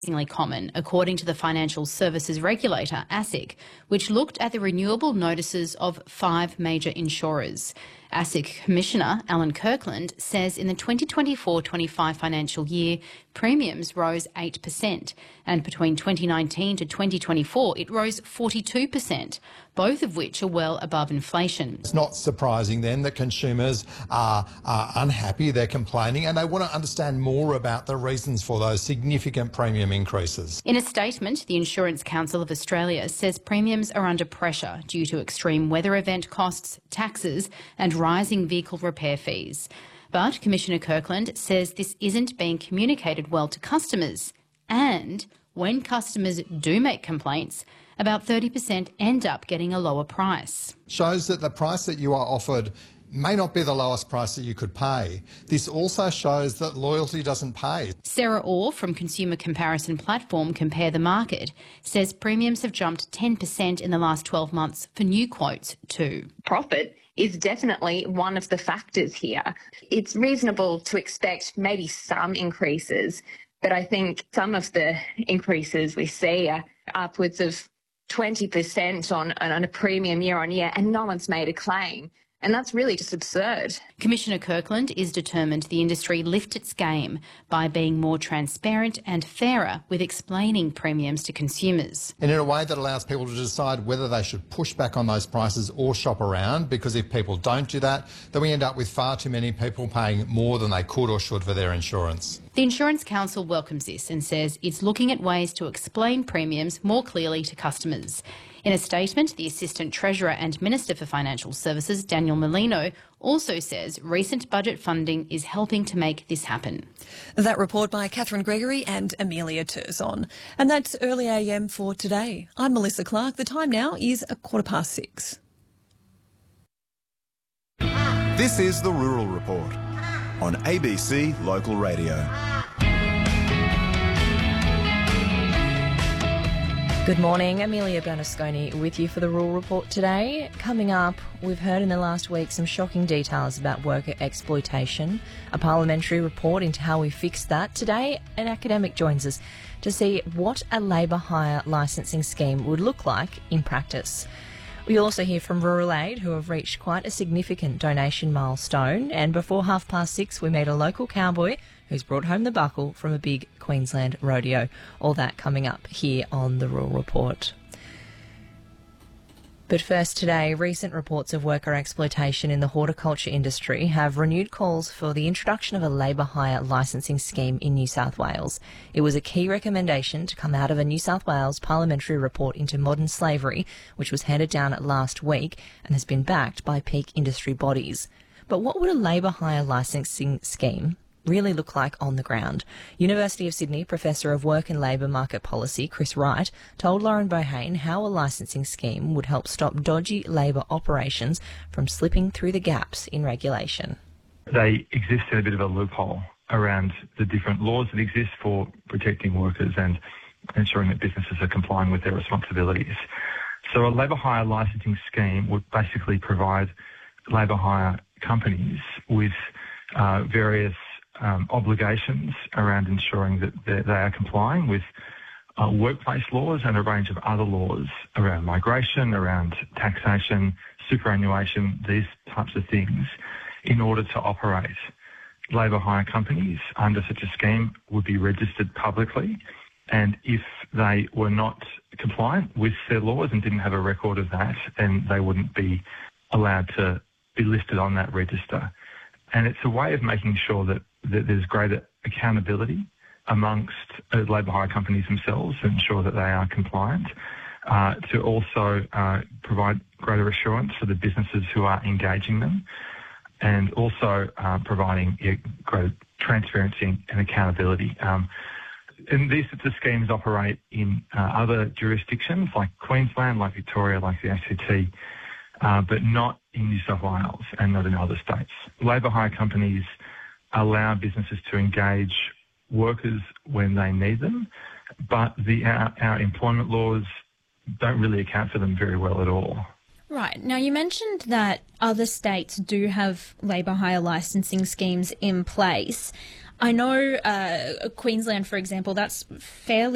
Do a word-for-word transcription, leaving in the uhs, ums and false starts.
increasingly common, according to the financial services regulator, ASIC, which looked at the renewable notices of five major insurers. ASIC Commissioner Alan Kirkland says in the twenty twenty-four twenty-five financial year, premiums rose eight percent, and between twenty nineteen to twenty twenty-four it rose forty-two percent, both of which are well above inflation. It's not surprising then that consumers are, are unhappy, they're complaining, and they want to understand more about the reasons for those significant premium increases. In a statement, the Insurance Council of Australia says premiums are under pressure due to extreme weather event costs, taxes and rising vehicle repair fees. But Commissioner Kirkland says this isn't being communicated well to customers, and when customers do make complaints, about thirty percent end up getting a lower price. Shows that the price that you are offered may not be the lowest price that you could pay. This also shows that loyalty doesn't pay. Sarah Orr from consumer comparison platform Compare the Market says premiums have jumped ten percent in the last twelve months for new quotes too. Profit is definitely one of the factors here. It's reasonable to expect maybe some increases, but I think some of the increases we see are upwards of twenty percent on, on a premium year on year, and no one's made a claim. And that's really just absurd. Commissioner Kirkland is determined the industry lift its game by being more transparent and fairer with explaining premiums to consumers. And in a way that allows people to decide whether they should push back on those prices or shop around, because if people don't do that, then we end up with far too many people paying more than they could or should for their insurance. The Insurance Council welcomes this and says it's looking at ways to explain premiums more clearly to customers. In a statement, the Assistant Treasurer and Minister for Financial Services, Daniel Molino, also says recent budget funding is helping to make this happen. That report by Catherine Gregory and Amelia Turzon. And that's Early A M for today. I'm Melissa Clark. The time now is a quarter past six. This is the Rural Report on A B C Local Radio. Good morning, Amelia Bernasconi with you for the Rural Report today. Coming up, we've heard in the last week some shocking details about worker exploitation, a parliamentary report into how we fix that. Today, an academic joins us to see what a labour hire licensing scheme would look like in practice. We also hear from Rural Aid, who have reached quite a significant donation milestone. And before half past six, we meet a local cowboy who's brought home the buckle from a big Queensland rodeo. All that coming up here on the Rural Report. But first today, recent reports of worker exploitation in the horticulture industry have renewed calls for the introduction of a labour hire licensing scheme in New South Wales. It was a key recommendation to come out of a New South Wales parliamentary report into modern slavery, which was handed down last week and has been backed by peak industry bodies. But what would a labour hire licensing scheme really look like on the ground? University of Sydney Professor of Work and Labour Market Policy Chris Wright told Lauren Bohane how a licensing scheme would help stop dodgy labour operations from slipping through the gaps in regulation. They exist in a bit of a loophole around the different laws that exist for protecting workers and ensuring that businesses are complying with their responsibilities. So a labour hire licensing scheme would basically provide labour hire companies with uh, various Um, obligations around ensuring that they are complying with uh, workplace laws and a range of other laws around migration, around taxation, superannuation, these types of things, in order to operate. Labour hire companies under such a scheme would be registered publicly, and if they were not compliant with their laws and didn't have a record of that, then they wouldn't be allowed to be listed on that register. And it's a way of making sure that, that there's greater accountability amongst uh, labour hire companies themselves to ensure that they are compliant, uh, to also uh, provide greater assurance for the businesses who are engaging them, and also uh, providing yeah, greater transparency and accountability. Um, and these sorts of schemes operate in uh, other jurisdictions like Queensland, like Victoria, like the A C T, Uh, but not in New South Wales and not in other states. Labour hire companies allow businesses to engage workers when they need them, but the, our, our employment laws don't really account for them very well at all. Right. Now, you mentioned that other states do have labour hire licensing schemes in place. I know uh, Queensland, for example, that's fairly